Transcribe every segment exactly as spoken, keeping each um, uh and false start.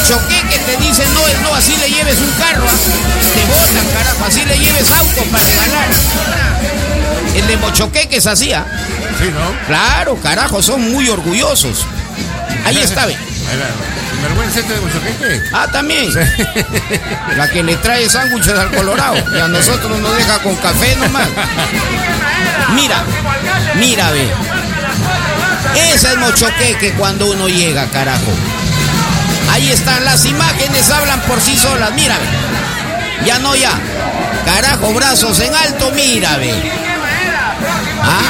mochoqueque te dice no es no, así le lleves un carro, ¿eh? Te botan, carajo, así le lleves auto para regalar. El de mochoqueque es así, ¿eh? Sí, ¿no? Claro, carajo, son muy orgullosos. Ahí está, ve. ¿Vergüenza este de mochoqueque? Ah, también. Sí. La que le trae sándwiches al Colorado y a nosotros nos deja con café nomás. Mira, mira, ve. Ese es mochoqueque cuando uno llega, carajo. Ahí están, las imágenes hablan por sí solas, mira, ve. Ya no, ya. Carajo, brazos en alto, mira, ve. ¿Ah?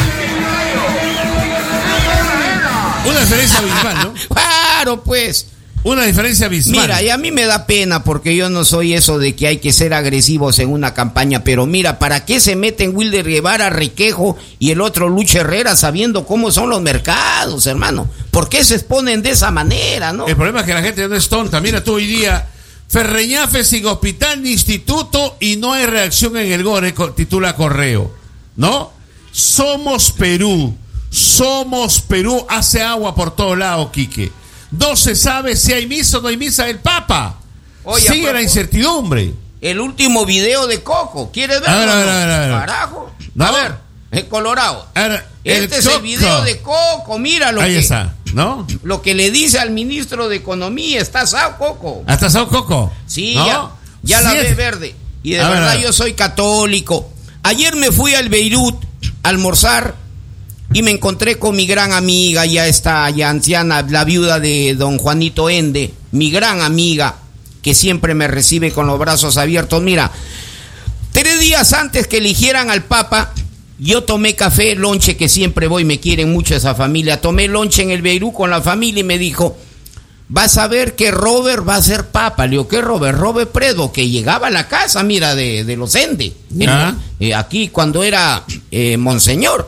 Una diferencia abismal, ¿no? Claro, pues. Una diferencia abismal. Mira, y a mí me da pena porque yo no soy eso de que hay que ser agresivos en una campaña, pero mira, ¿para qué se meten Wilder Guevara, Requejo y el otro Lucho Herrera sabiendo cómo son los mercados, hermano? ¿Por qué se exponen de esa manera, no? El problema es que la gente no es tonta. Mira tú hoy día, Ferreñafe sin hospital ni instituto y no hay reacción en el Gore, titula Correo, ¿no? Somos Perú, somos Perú, hace agua por todos lados, Quique. No se sabe si hay misa o no hay misa del Papa. Oye, sigue la incertidumbre. El último video de Coco, ¿quieres verlo? A ver, a ver, a ver, a ver. Carajo. ¿No? A ver, el Colorado. A ver, el este Coco. Es el video de Coco, mira lo Ahí que... está, ¿no? Lo que le dice al ministro de Economía, está asado Coco. ¿Está asado Coco? Sí, ¿no? ya, ya la ve verde. Y de a verdad ver, yo soy católico. Ayer me fui al Beirut a almorzar y me encontré con mi gran amiga, ya está, ya anciana, la viuda de don Juanito Ende, mi gran amiga, que siempre me recibe con los brazos abiertos. Mira, tres días antes que eligieran al Papa, yo tomé café, lonche, que siempre voy, me quieren mucho esa familia, tomé lonche en el Beirut con la familia y me dijo, vas a ver que Robert va a ser Papa. Le digo, ¿qué Robert? Robert Predo, que llegaba a la casa, mira, de, de los Ende, ¿Ah? eh, aquí cuando era eh, monseñor.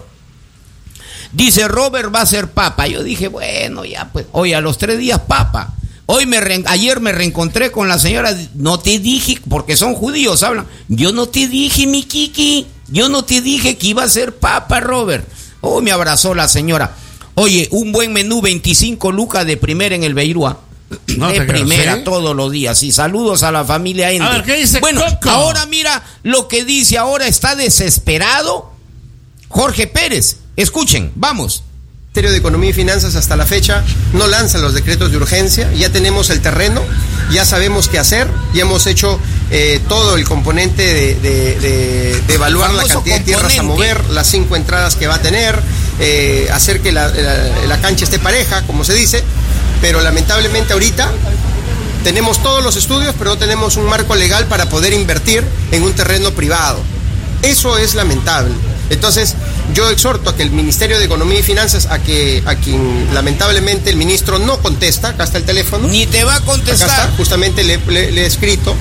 Dice, Robert va a ser Papa. Yo dije, bueno, ya pues, hoy a los tres días Papa. Hoy me re... Ayer me reencontré con la señora, no te dije, porque son judíos, hablan, yo no te dije, mi Kiki, yo no te dije que iba a ser Papa, Robert. Oh, me abrazó la señora. Oye, un buen menú, veinticinco lucas de primera en el Beirut. No de primera, creo, ¿sí? Todos los días. Y saludos a la familia Ende. A ver, ¿qué dice bueno, Coco? Ahora mira lo que dice, ahora está desesperado Jorge Pérez. Escuchen, vamos. El Ministerio de Economía y Finanzas hasta la fecha no lanza los decretos de urgencia, ya tenemos el terreno, ya sabemos qué hacer, ya hemos hecho eh, todo el componente de, de, de, de evaluar la cantidad de tierras a mover, las cinco entradas que va a tener, eh, hacer que la, la, la cancha esté pareja, como se dice, pero lamentablemente ahorita tenemos todos los estudios, pero no tenemos un marco legal para poder invertir en un terreno privado. Eso es lamentable. Entonces, yo exhorto a que el Ministerio de Economía y Finanzas, a que a quien lamentablemente el ministro no contesta, acá está el teléfono. Ni te va a contestar. Acá está, justamente le, le, le he escrito,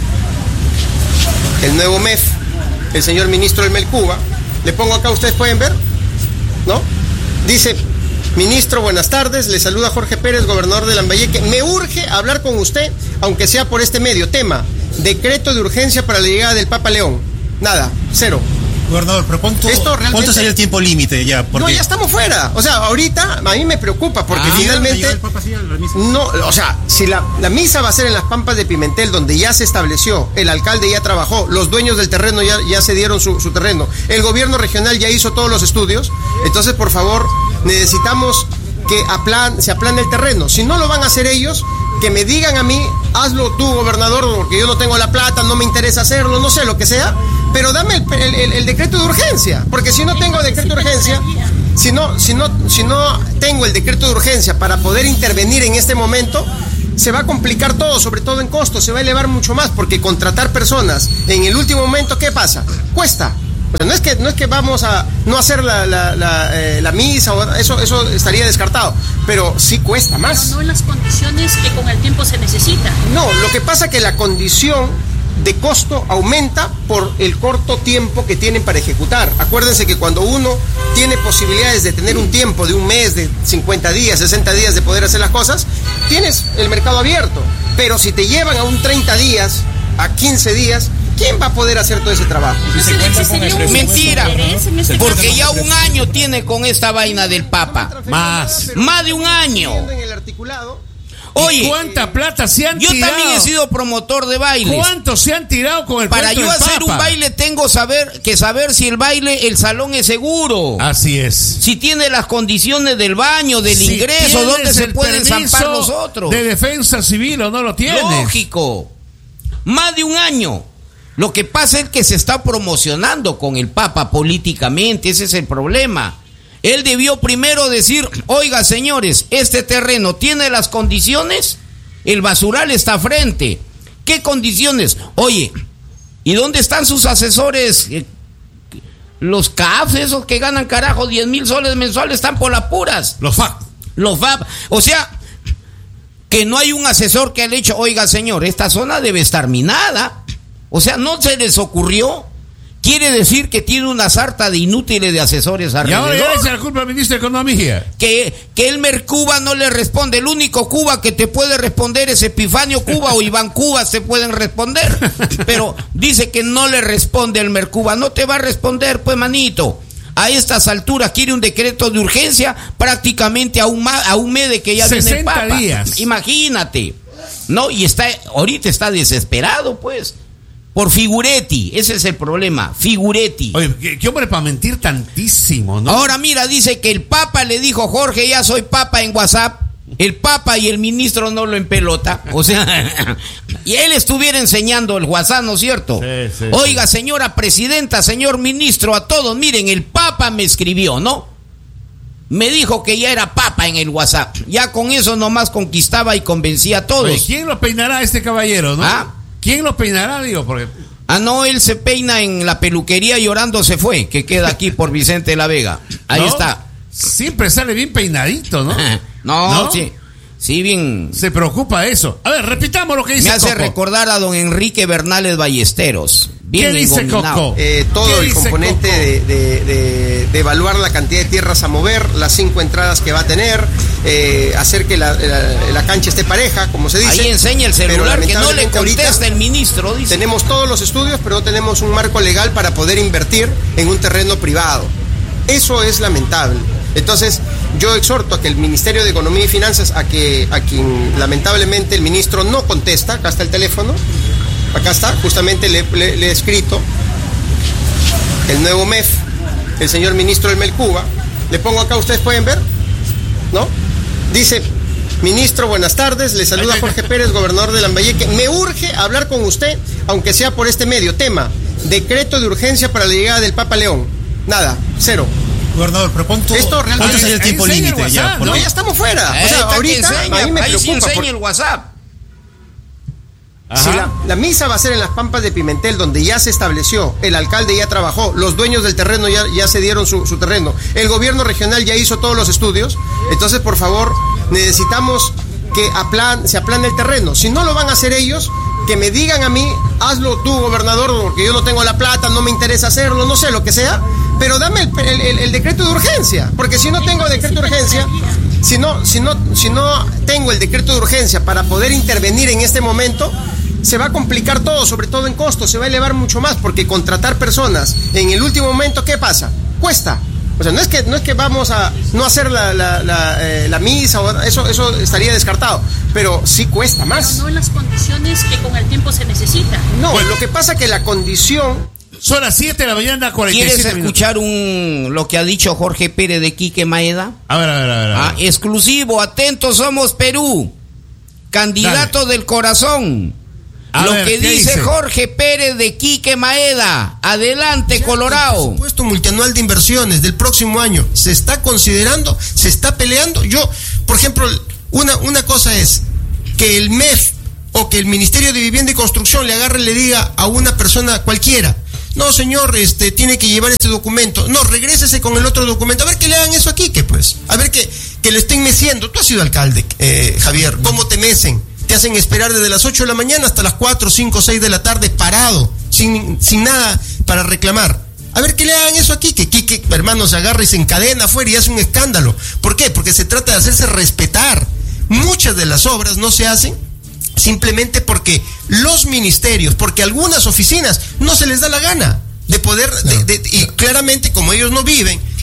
el nuevo M E F, el señor ministro del Melcuba, le pongo acá, ustedes pueden ver, ¿no? Dice, ministro, buenas tardes, le saluda Jorge Pérez, gobernador de Lambayeque, me urge hablar con usted, aunque sea por este medio, tema, decreto de urgencia para la llegada del Papa León. Nada, cero. Gobernador, pero ¿cuánto, realmente... ¿cuánto sería el tiempo límite ya? Porque... No, ya estamos fuera. O sea, ahorita a mí me preocupa porque ah, finalmente... El Papa, sí, la misa. No, o sea, si la, la misa va a ser en las Pampas de Pimentel, donde ya se estableció, el alcalde ya trabajó, los dueños del terreno ya, ya se dieron su, su terreno, el gobierno regional ya hizo todos los estudios, entonces, por favor, necesitamos que aplan, se aplane el terreno. Si no lo van a hacer ellos, que me digan a mí, hazlo tú, gobernador, porque yo no tengo la plata, no me interesa hacerlo, no sé, lo que sea, pero dame el, el, el decreto de urgencia, porque si no tengo decreto de urgencia, si no, si no, si no tengo el decreto de urgencia para poder intervenir en este momento, se va a complicar todo, sobre todo en costos, se va a elevar mucho más, porque contratar personas en el último momento, ¿qué pasa? Cuesta. O sea, no es que no es que vamos a no hacer la, la, la, eh, la misa, o eso, eso estaría descartado, pero sí cuesta más. Pero no en las condiciones que con el tiempo se necesita. No, lo que pasa es que la condición de costo aumenta por el corto tiempo que tienen para ejecutar. Acuérdense que cuando uno tiene posibilidades de tener un tiempo de un mes, de cincuenta días, sesenta días de poder hacer las cosas, tienes el mercado abierto. Pero si te llevan a un treinta días, a quince días, ¿quién va a poder hacer todo ese trabajo? Mentira, porque ya un año tiene con esta vaina del Papa. Más, más de un año. Oye, ¿cuánta plata se han yo tirado? Yo también he sido promotor de bailes. ¿Cuántos se han tirado con el Para cuento yo del hacer Papa? un baile tengo saber que saber si el baile, el salón es seguro. Así es. Si tiene las condiciones del baño, del si ingreso, donde se pueden permiso zampar los otros. De defensa civil o no lo tienes. Lógico. Más de un año. Lo que pasa es que se está promocionando con el Papa políticamente, ese es el problema. Él debió primero decir, oiga señores, este terreno tiene las condiciones, el basural está frente. ¿Qué condiciones? Oye, ¿y dónde están sus asesores? Los C A F, esos que ganan carajo diez mil soles mensuales, están por las puras. Los F A P. Los F A P. O sea, que no hay un asesor que le dicho, oiga señor, esta zona debe estar minada. O sea, no se les ocurrió. Quiere decir que tiene una sarta de inútiles de asesores alrededor. Y ahora ya echa la culpa al ministro de Economía. Que, que el Mercuba no le responde. El único Cuba que te puede responder es Epifanio Cuba o Iván Cuba se pueden responder. Pero dice que no le responde el Mercuba. No te va a responder, pues manito. A estas alturas quiere un decreto de urgencia prácticamente a un, ma, a un mes de que ya viene el Papa. días. Imagínate. No, y está, ahorita está desesperado, pues. Por Figuretti, ese es el problema, Figuretti. Oye, ¿qué, qué hombre para mentir tantísimo, ¿no? Ahora mira, dice que el Papa le dijo, Jorge, ya soy Papa en WhatsApp. El Papa y el ministro no lo empelota. O sea, y él estuviera enseñando el WhatsApp, ¿no es cierto? Sí, sí, Oiga, sí. señora presidenta, señor ministro, a todos, miren, el Papa me escribió, ¿no? Me dijo que ya era Papa en el WhatsApp. Ya con eso nomás conquistaba y convencía a todos. Oye, ¿quién lo peinará este caballero, no? ¿Ah? ¿Quién lo peinará, digo? Porque... Ah, no, él se peina en la peluquería Llorando se fue, que queda aquí por Vicente de la Vega. Ahí ¿No? está. Siempre sale bien peinadito, ¿no? no, ¿No? sí. Sí, bien. Se preocupa eso. A ver, repitamos lo que dice Me hace Coco. recordar a don Enrique Bernales Ballesteros. Bien ¿Qué dice engominado. Coco? Eh, todo ¿Qué el dice componente Coco? de, de, de, de evaluar la cantidad de tierras a mover, las cinco entradas que va a tener, eh, hacer que la, la, la cancha esté pareja, como se dice. Ahí enseña el Pero celular que no le lamentablemente contesta ahorita el ministro, dice. Tenemos todos los estudios, pero no tenemos un marco legal para poder invertir en un terreno privado. Eso es lamentable. Entonces, yo exhorto a que el Ministerio de Economía y Finanzas, a que a quien lamentablemente el ministro no contesta, acá está el teléfono, acá está, justamente le, le, le he escrito, el nuevo M E F, el señor ministro del Melcuba, le pongo acá, ustedes pueden ver, ¿no? Dice, ministro, buenas tardes, le saluda Jorge Pérez, gobernador de Lambayeque, me urge hablar con usted, aunque sea por este medio, tema, decreto de urgencia para la llegada del Papa León, nada, cero. Gobernador, pero ¿cuánto, Esto realmente- ¿cuánto sería el tiempo Enseña el límite ya? WhatsApp, Por No, ahí? ya estamos fuera. Ahí O sea, está que ahorita enseña, a mí me ahí sí preocupa. enseña porque el WhatsApp. si la, la misa va a ser en las Pampas de Pimentel, donde ya se estableció, el alcalde ya trabajó, los dueños del terreno ya, ya se dieron su, su terreno, el gobierno regional ya hizo todos los estudios, entonces por favor necesitamos que aplan, se aplane el terreno. Si no lo van a hacer ellos, que me digan a mí, hazlo tú, gobernador, porque yo no tengo la plata, no me interesa hacerlo, no sé, lo que sea, pero dame el, el, el, el decreto de urgencia, porque si no tengo decreto de urgencia, si no, si no, si no tengo el decreto de urgencia para poder intervenir en este momento, se va a complicar todo, sobre todo en costos, se va a elevar mucho más, porque contratar personas en el último momento, ¿qué pasa? Cuesta. O sea, no es que no es que vamos a no hacer la, la, la, eh, la misa, o eso, eso estaría descartado, pero sí cuesta más. Pero no en las condiciones que con el tiempo se necesita. No, Bueno. lo que pasa es que la condición... Son las siete de la mañana, cuarenta y ¿Quieres siete minutos. escuchar un lo que ha dicho Jorge Pérez de Quique Maeda? A ver, a ver, a ver. a ver. Ah, exclusivo, atentos somos Perú. Candidato Dale. del corazón. A Lo ver, que ¿qué dice dice? Jorge Pérez de Quique Maeda. Adelante, Colorado. El presupuesto multianual de inversiones del próximo año se está considerando, se está peleando. Yo, por ejemplo, una, una cosa es que el M E F o que el Ministerio de Vivienda y Construcción le agarre y le diga a una persona cualquiera, no señor, este tiene que llevar este documento, no, regrésese con el otro documento, a ver que le hagan eso aquí, que pues, a ver que, que le estén meciendo. Tú has sido alcalde, eh, Javier, ¿cómo te mecen? Te hacen esperar desde las ocho de la mañana hasta las cuatro, cinco, seis de la tarde parado, sin, sin nada para reclamar. A ver que le hagan eso aquí, que Quique, hermano, se agarra y se encadena afuera y hace un escándalo. ¿Por qué? Porque se trata de hacerse respetar. Muchas de las obras no se hacen simplemente porque los ministerios, porque algunas oficinas no se les da la gana de poder, de, de, y claramente como ellos no viven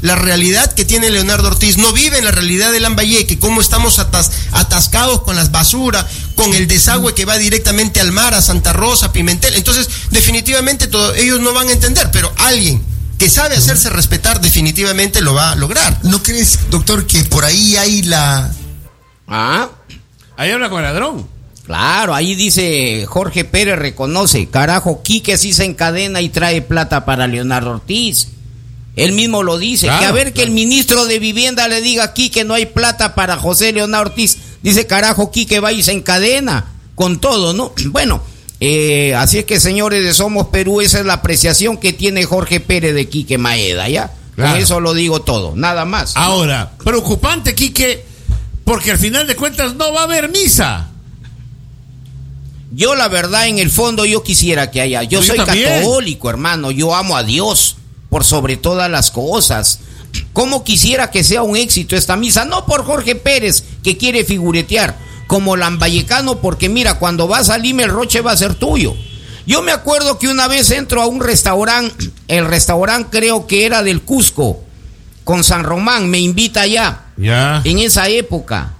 la realidad que tiene Leonardo Ortiz, no viven la realidad de Lambayeque, cómo estamos atas, atascados con las basuras, con el desagüe que va directamente al mar, a Santa Rosa, Pimentel. Entonces, definitivamente todo, ellos no van a entender, pero alguien que sabe hacerse respetar definitivamente lo va a lograr. ¿No crees, doctor, que por ahí hay la... Ah, ahí habla con el ladrón. Claro, ahí dice Jorge Pérez, reconoce, carajo, Quique sí se encadena y trae plata para Leonardo Ortiz. Él mismo lo dice, claro, que a ver claro. que el ministro de Vivienda le diga aquí que no hay plata para José Leonardo Ortiz. Dice, carajo, Quique va y se encadena con todo, ¿no? Bueno, eh, así es que, señores de Somos Perú, esa es la apreciación que tiene Jorge Pérez de Quique Maeda, ¿ya? Claro. Con eso lo digo todo, nada más. Ahora, preocupante, Quique, porque al final de cuentas no va a haber misa. Yo la verdad, en el fondo, yo quisiera que haya. Yo, yo soy también. católico, hermano. Yo amo a Dios por sobre todas las cosas. ¿Cómo quisiera que sea un éxito esta misa? No por Jorge Pérez, que quiere figuretear, como lambayecano, porque mira, cuando vas a Lima el roche va a ser tuyo. Yo me acuerdo que una vez entro a un restaurante, el restaurante creo que era del Cusco, con San Román, me invita allá. Ya. En esa época.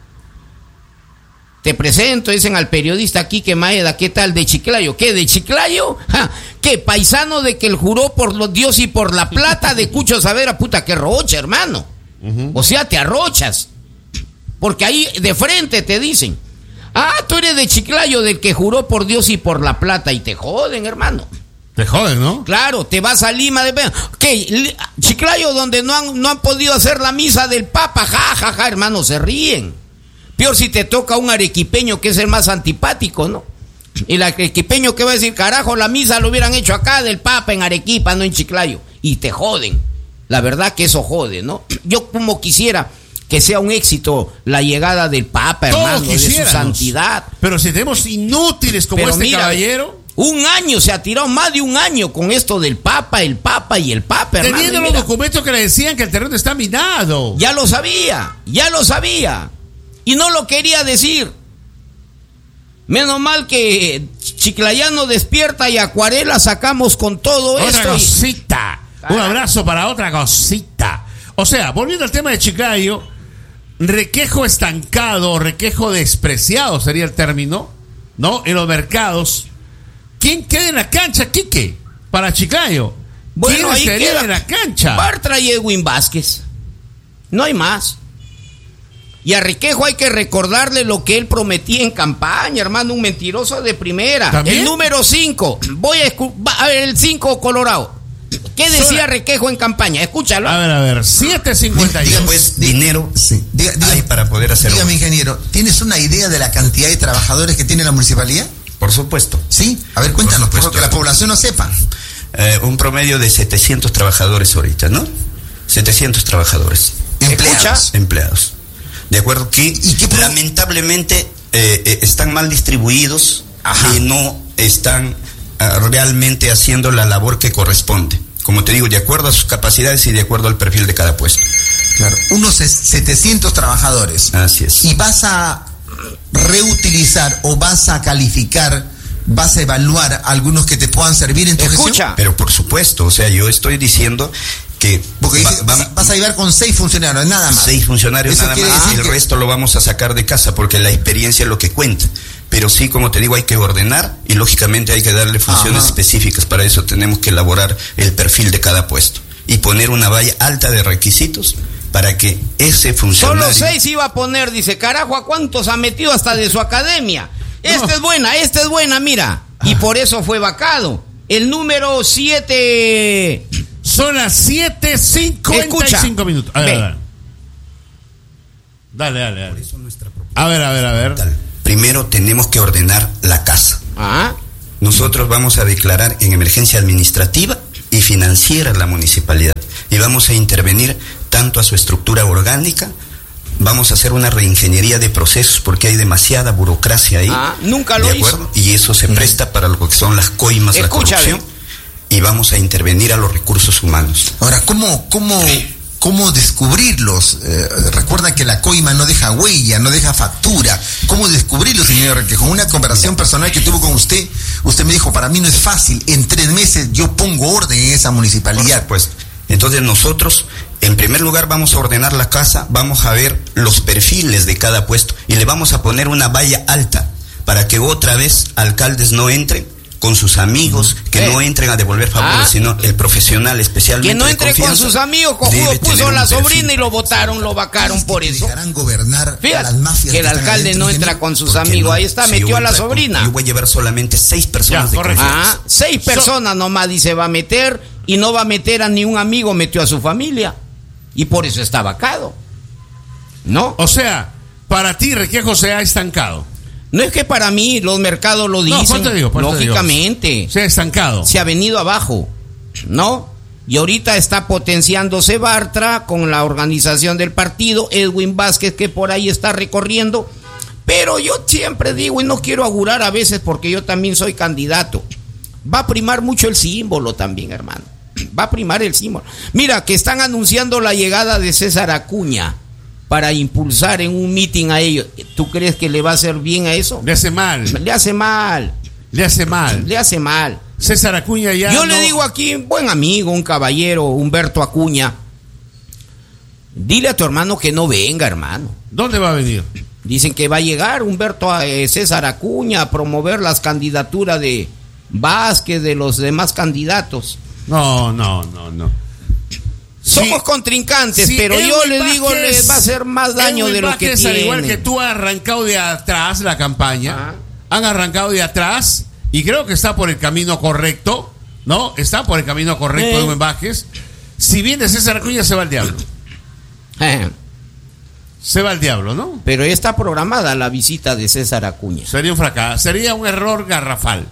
Te presento, dicen al periodista Quique Maeda, ¿qué tal de Chiclayo? ¿Qué, de Chiclayo? Ja, ¿qué, paisano de que el juró por los Dios y por la plata de Cucho Saavedra? Puta, que rocha, hermano. Uh-huh. O sea, te arrochas. Porque ahí de frente te dicen, ah, tú eres de Chiclayo, del que juró por Dios y por la plata, y te joden, hermano. Te joden, ¿no? Claro, te vas a Lima de... ¿Qué? Chiclayo, donde no han, no han podido hacer la misa del Papa, ja, ja, ja, hermano, se ríen. Peor si te toca un arequipeño que es el más antipático, ¿no? Y el arequipeño que va a decir, carajo, la misa lo hubieran hecho acá del Papa en Arequipa, no en Chiclayo. Y te joden. La verdad que eso jode, ¿no? Yo como quisiera que sea un éxito la llegada del Papa, hermano, de su santidad. Pero si tenemos inútiles como Pero este mira, caballero... Un año, se ha tirado más de un año con esto del Papa, el Papa y el Papa, hermano. Teniendo los documentos que le decían que el terreno está minado. Ya lo sabía, ya lo sabía. Y no lo quería decir. Menos mal que Chiclayano despierta y Acuarela sacamos con todo otra esto. Cosita. Y... Un abrazo para otra cosita. O sea, volviendo al tema de Chiclayo, requejo estancado, requejo despreciado sería el término, ¿no? En los mercados. ¿Quién queda en la cancha, Quique? Para Chiclayo. Bueno, ¿Quién ahí queda queda en la cancha? Bartra y Edwin Vázquez. No hay más. Y a Requejo hay que recordarle lo que él prometía en campaña, hermano, un mentiroso de primera. ¿También? El número cinco. Voy a, escu- a ver, el cinco Colorado. ¿Qué decía Sola. Requejo en campaña? Escúchalo. A ver, a ver, siete cincuenta y dos. Pues dinero sí. diga, diga, hay para poder hacerlo. Dígame, ingeniero, ¿tienes una idea de la cantidad de trabajadores que tiene la municipalidad? Por supuesto. Sí, a ver, cuéntanos, por que la población no sepa. Eh, un promedio de setecientos trabajadores ahorita, ¿no? setecientos trabajadores. Empleados. Empleados. De acuerdo, que ¿Y qué lamentablemente eh, eh, están mal distribuidos. Ajá. Y no están uh, realmente haciendo la labor que corresponde. Como te digo, de acuerdo a sus capacidades y de acuerdo al perfil de cada puesto. Claro, unos setecientos trabajadores. Así es. Y vas a reutilizar o vas a calificar, vas a evaluar algunos que te puedan servir en tu Escucha. gestión. Pero por supuesto, o sea, yo estoy diciendo que porque va, dice, va, vas a llevar con seis funcionarios, nada más. Seis funcionarios Eso nada más, y el que... resto lo vamos a sacar de casa porque la experiencia es lo que cuenta. Pero sí, como te digo, hay que ordenar y lógicamente hay que darle funciones Ajá. específicas. Para eso tenemos que elaborar el perfil de cada puesto y poner una valla alta de requisitos para que ese funcionario... Solo seis iba a poner, dice, carajo, ¿a cuántos ha metido hasta de su academia? Esta no. es buena, esta es buena, mira. Y por eso fue vacado. El número siete... Son las siete cincuenta y cinco minutos. A ver, a ver. Dale, dale, dale. A ver, a ver, a ver. Primero tenemos que ordenar la casa. Ah. Nosotros vamos a declarar en emergencia administrativa y financiera la municipalidad. Y vamos a intervenir tanto a su estructura orgánica, vamos a hacer una reingeniería de procesos porque hay demasiada burocracia ahí. Ah, nunca lo ¿de acuerdo? hizo. Y eso se presta para lo que son las coimas, Escúchale. la corrupción. Y vamos a intervenir a los recursos humanos. Ahora, ¿cómo, cómo, cómo descubrirlos? Eh, recuerda que la coima no deja huella, no deja factura. ¿Cómo descubrirlos, señor Requejo? Una conversación personal que tuvo con usted, usted me dijo, para mí no es fácil. En tres meses yo pongo orden en esa municipalidad. Pues, entonces nosotros En primer lugar vamos a ordenar la casa, vamos a ver los perfiles de cada puesto y le vamos a poner una valla alta para que otra vez alcaldes no entren con sus amigos, que eh. no entren a devolver favores, ah. sino el profesional especialmente que no entre con sus amigos. Cojudo puso la sobrina y lo votaron, lo vacaron por eso. Dejarán gobernar Fíjate, a las mafias que el alcalde no entra con sus amigos, no, ahí está, si metió a la sobrina. Con, yo voy a llevar solamente seis personas ya, de confianza. Ah, seis personas nomás dice va a meter, y no va a meter a ni un amigo, metió a su familia, y por eso está vacado, ¿no? O sea, para ti Requejo se ha estancado. No es que para mí, los mercados lo dicen, no, te digo, lógicamente. Te digo. Se ha estancado. Se ha venido abajo, ¿no? Y ahorita está potenciándose Bartra con la organización del partido, Edwin Vázquez que por ahí está recorriendo, pero yo siempre digo, y no quiero augurar a veces porque yo también soy candidato, va a primar mucho el símbolo también, hermano. Va a primar el símbolo. Mira, que están anunciando la llegada de César Acuña para impulsar en un mitin a ellos. ¿Tú crees que le va a hacer bien a eso? Le hace mal. Le hace mal. Le hace mal. Le hace mal. César Acuña ya Yo no... le digo aquí, buen amigo, un caballero, Humberto Acuña, dile a tu hermano que no venga, hermano. ¿Dónde va a venir? Dicen que va a llegar Humberto eh, César Acuña a promover las candidaturas de Vázquez, de los demás candidatos. No, no, no, no. Somos sí, contrincantes, sí, pero Edwin yo les Vázquez, digo, les va a hacer más daño Edwin de lo Vázquez, que tiene. Al igual que tú, has arrancado de atrás la campaña, ah. han arrancado de atrás y creo que está por el camino correcto, ¿no? Está por el camino correcto, eh. Edwin Vázquez. Si viene César Acuña, se va al diablo. Eh. Se va al diablo, ¿no? Pero está programada la visita de César Acuña. Sería un fracaso, sería un error garrafal.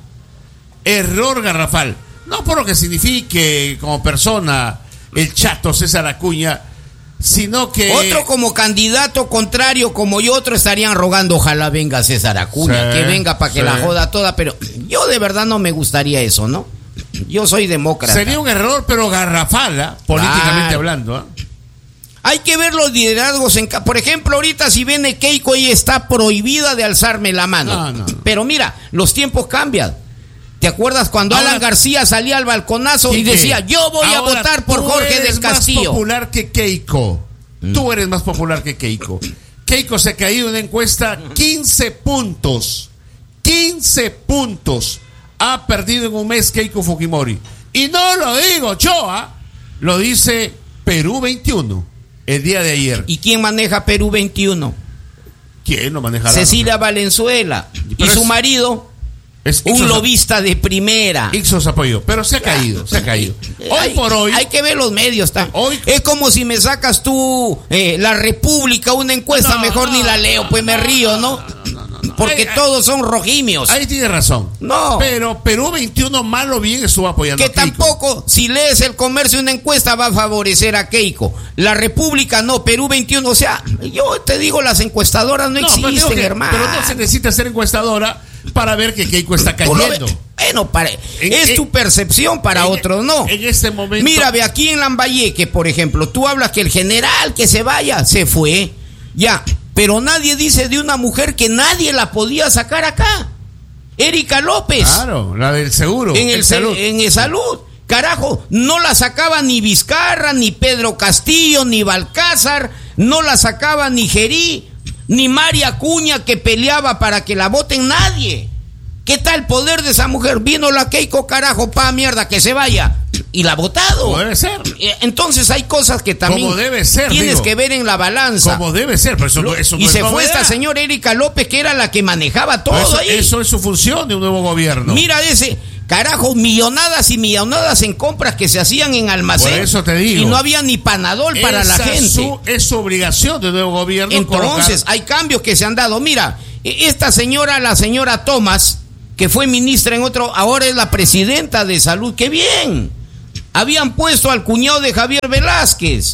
Error garrafal. No por lo que signifique como persona el chato César Acuña, sino que... Otro como candidato contrario como yo, otro estarían rogando, ojalá venga César Acuña, sí, que venga para que sí. la joda toda, pero yo de verdad no me gustaría eso, ¿no? Yo soy demócrata. Sería un error, pero garrafal, ¿eh? Políticamente claro. hablando, ¿eh? Hay que ver los liderazgos en... Por ejemplo, ahorita si viene Keiko, ella está prohibida de alzarme la mano. No, no, no. Pero mira, los tiempos cambian. ¿Te acuerdas cuando ahora, Alan García salía al balconazo y decía, yo voy a votar por Jorge del Castillo? Tú eres más popular que Keiko. Mm. Tú eres más popular que Keiko. Keiko se ha caído en una encuesta quince puntos. quince puntos. Ha perdido en un mes Keiko Fujimori. Y no lo digo yo, ¿ah? Lo dice Perú veintiuno, el día de ayer. ¿Y quién maneja Perú veintiuno? ¿Quién lo maneja? Cecilia Valenzuela. Y su marido... Es un lobista de primera. Ixos apoyó, pero se ha caído, se ha caído. Hoy hay, por hoy. Hay que ver los medios. Hoy, es como si me sacas tú eh, La República, una encuesta, no, mejor no, ni la leo, pues me río, ¿no? no, no, no, no. Porque ay, todos son rojimios. Ahí tiene razón. No. Pero Perú veintiuno, mal o bien, estuvo apoyando que a Keiko. Tampoco, si lees El Comercio, una encuesta va a favorecer a Keiko. La República no, Perú veintiuno. O sea, yo te digo, las encuestadoras no, no existen, pero que, hermano. Pero no se necesita ser encuestadora para ver que Keiko está cayendo. Bueno, para, en, es en, tu percepción, para en, otros no. En este momento. Mira, ve aquí en Lambayeque, por ejemplo, tú hablas que el general que se vaya, se fue, ya, pero nadie dice de una mujer que nadie la podía sacar acá. Erika López. Claro, la del seguro. En el, el salud. En el salud. Carajo, no la sacaba ni Vizcarra, ni Pedro Castillo, ni Balcázar, no la sacaba ni Gerí, ni María Acuña, que peleaba para que la voten, nadie. ¿Qué tal el poder de esa mujer? Vino la Keiko, carajo, pa' mierda, que se vaya. Y la ha votado. Como debe ser. Entonces hay cosas que también como debe ser, tienes digo, que ver en la balanza. Como debe ser, pero eso, eso y no se es fue esta señora Erika López, que era la que manejaba todo eso, ahí. Eso es su función de un nuevo gobierno. Mira ese... Carajo, millonadas y millonadas en compras que se hacían en almacén. Por eso te digo. Y no había ni panadol para Esa la gente. Su, es su obligación del nuevo gobierno. Entonces, colocar... hay cambios que se han dado. Mira, esta señora, la señora Tomás, que fue ministra en otro, ahora es la presidenta de salud. ¡Qué bien! Habían puesto al cuñado de Javier Velázquez,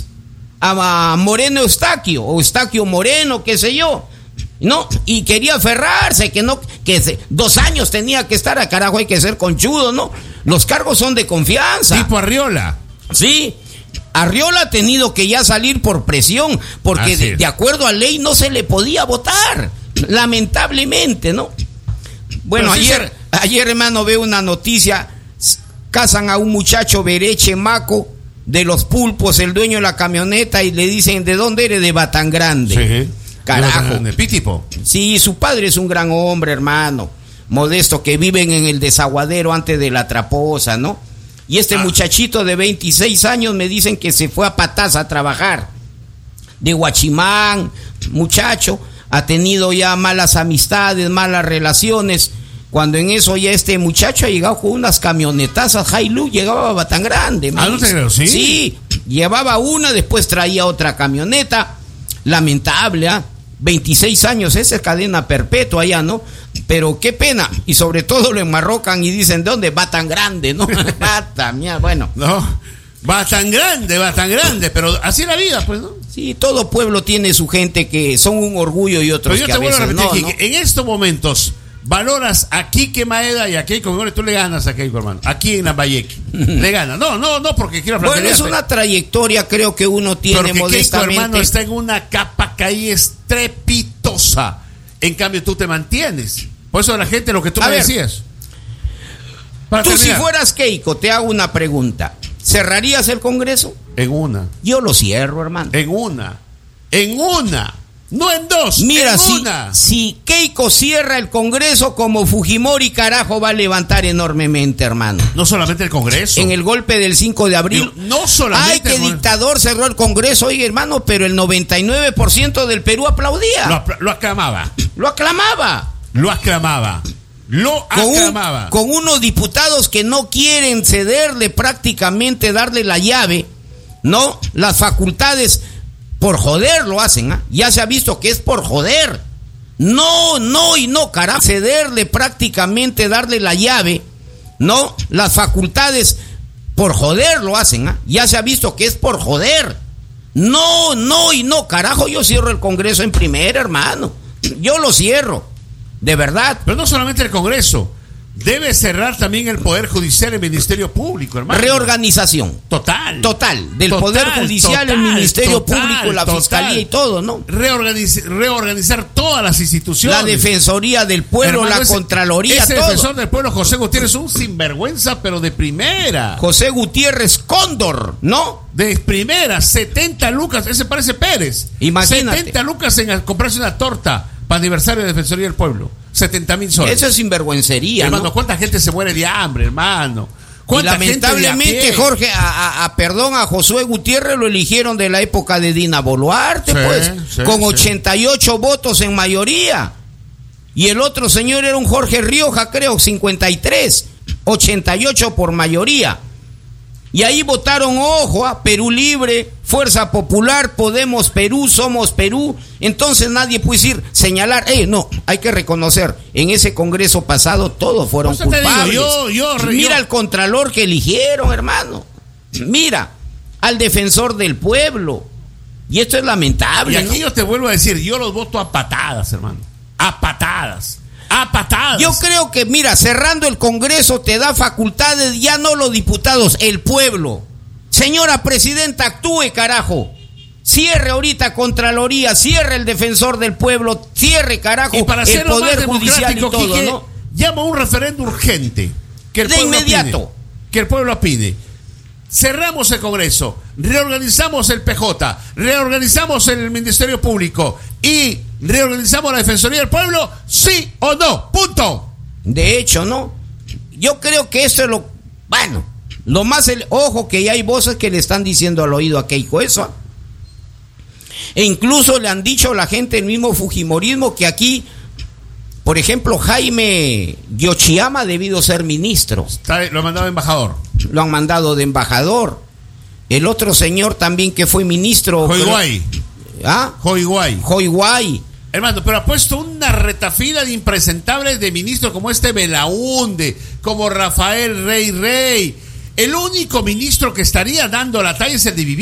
a Moreno Eustaquio, o Eustaquio Moreno, qué sé yo. No, y quería aferrarse, que no, que se, dos años tenía que estar a carajo, hay que ser conchudo, ¿no? Los cargos son de confianza. Tipo Arriola. Sí, Arriola ha tenido que ya salir por presión, porque de, de acuerdo a ley no se le podía votar, lamentablemente, ¿no? Bueno, Pero ayer, sí se... ayer, hermano, veo una noticia, casan a un muchacho Bereche Maco de los pulpos, el dueño de la camioneta, y le dicen, ¿de dónde eres? De Batangrande. Sí. Carajo. Pitipo. Sí, su padre es un gran hombre, hermano, modesto, que viven en el desaguadero antes de la Traposa, ¿no? Y este ah. muchachito de veintiséis años me dicen que se fue a Patas a trabajar. De Huachimán, muchacho, ha tenido ya malas amistades, malas relaciones. Cuando en eso ya este muchacho ha llegado con unas camionetazas Hilux, llegaba a Batangrande. Ah, no te creo, ¿sí? Sí, llevaba una, después traía otra camioneta. Lamentable, ¿ah? ¿eh? veintiséis años, esa es cadena perpetua allá, ¿no? Pero qué pena, y sobre todo lo enmarrocan y dicen, ¿de dónde? Batangrande, ¿no? Bata, mía, bueno. No, Batangrande, Batangrande, pero así es la vida, pues, ¿no? Sí, todo pueblo tiene su gente que son un orgullo y otros pero yo que te a vuelvo veces a repetir, no, Quique, ¿no? En estos momentos, valoras a Quique Maeda y a Keiko Fujimori, tú le ganas a Keiko, hermano, aquí en Lambayeque, le ganas, no, no, no, porque quiero hablar. Bueno, es una trayectoria, creo que uno tiene porque modestamente. Keiko, hermano, está en una capa caída estrepitosa, en cambio tú te mantienes, por eso la gente, lo que tú a me ver, decías. Para tú terminar. Si fueras Keiko, te hago una pregunta, ¿cerrarías el Congreso? En una. Yo lo cierro, hermano. En una, en una. No en dos, mira, en si, una. Si Keiko cierra el Congreso, como Fujimori, carajo, va a levantar enormemente, hermano. No solamente el Congreso. En el golpe del cinco de abril. No, no solamente. Ay, que dictador cerró el Congreso, oye, hermano, pero el noventa y nueve por ciento del Perú aplaudía. Lo, lo aclamaba. Lo aclamaba. Lo aclamaba. Lo con aclamaba. Un, con unos diputados que no quieren cederle prácticamente, darle la llave, ¿no? Las facultades. Por joder lo hacen, ¿ah? ¿eh? Ya se ha visto que es por joder. No, no y no, carajo. Cederle prácticamente, darle la llave, ¿no? Las facultades, por joder lo hacen, ¿ah? ¿eh? Ya se ha visto que es por joder. No, no y no, carajo, yo cierro el Congreso en primera, hermano. Yo lo cierro, de verdad. Pero no solamente el Congreso. Debe cerrar también el Poder Judicial, el Ministerio Público, hermano. Reorganización. Total. Total. Del total, Poder Judicial, total, el Ministerio total, Público, la total. Fiscalía y todo, ¿no? Reorganiz, reorganizar todas las instituciones. La Defensoría del Pueblo, hermano, la ese, Contraloría, ese todo. Ese defensor del pueblo, José Gutiérrez, un sinvergüenza, pero de primera. José Gutiérrez Cóndor, ¿no? De primera, setenta lucas, ese parece Pérez. Imagínate. setenta lucas en comprarse una torta para aniversario de Defensoría del Pueblo. setenta mil soles. Eso es sinvergüencería, hermano, ¿no? ¿cuánta gente se muere de hambre, hermano? Y lamentablemente, Jorge, a, a, a, perdón, a Josué Gutiérrez lo eligieron de la época de Dina Boluarte, sí, pues, sí, con ochenta y ocho sí. votos en mayoría. Y el otro señor era un Jorge Rioja, creo, cincuenta y tres, ochenta y ocho por mayoría. Y ahí votaron, ojo, a Perú Libre, Fuerza Popular, Podemos Perú, Somos Perú. Entonces nadie puede decir, señalar, eh, no, hay que reconocer, en ese Congreso pasado todos fueron pues culpables. Digo, yo, yo, Mira yo. al Contralor que eligieron, hermano. Mira, al Defensor del Pueblo. Y esto es lamentable. Y aquí ¿no? yo te vuelvo a decir, yo los voto a patadas, hermano. A patadas. A patadas. Yo creo que, mira, cerrando el Congreso te da facultades, ya no los diputados, el pueblo. Señora Presidenta, actúe, carajo. Cierre ahorita Contraloría, cierre el Defensor del Pueblo, cierre, carajo, y para el Poder Judicial y todo, Quique, ¿no? Llama a un referendo urgente. Que el de pueblo inmediato. Pide, que el pueblo pide. Cerramos el Congreso, reorganizamos el P J, reorganizamos el Ministerio Público y reorganizamos la Defensoría del Pueblo, sí o no, punto. De hecho, ¿no? Yo creo que esto es lo, bueno, lo más, el, ojo que ya hay voces que le están diciendo al oído a Keiko eso. E incluso le han dicho a la gente, el mismo fujimorismo, que aquí, por ejemplo, Jaime Yoshiyama ha debido ser ministro. Está, lo han mandado embajador. Lo han mandado de embajador. El otro señor también que fue ministro. Hoiguay. ¿Ah? Hoiguay. Hoiguay. Hermano, pero ha puesto una retafila de impresentables de ministros como este Belaúnde, como Rafael Rey Rey. El único ministro que estaría dando la talla es el de Vivienda.